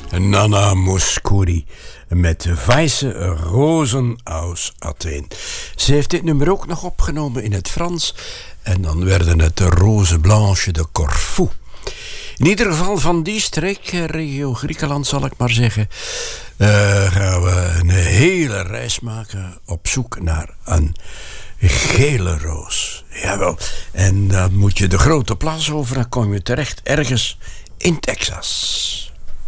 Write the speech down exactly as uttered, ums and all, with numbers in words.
Nana Mouskouri met Weiße Rozen aus Athen. Ze heeft dit nummer ook nog opgenomen in het Frans. En dan werden het de Rose Blanche de Corfou. In ieder geval van die streek, regio Griekenland zal ik maar zeggen, uh, gaan we een hele reis maken op zoek naar een gele roos. Jawel. En dan moet je de grote plas over, dan kom je terecht ergens in Texas.